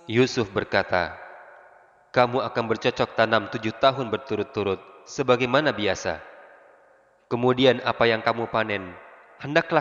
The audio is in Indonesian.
Yusuf berkata, "Kamu akan bercocok tanam 7 tahun berturut-turut, sebagaimana biasa. Kemudian apa yang kamu panen, hendaklah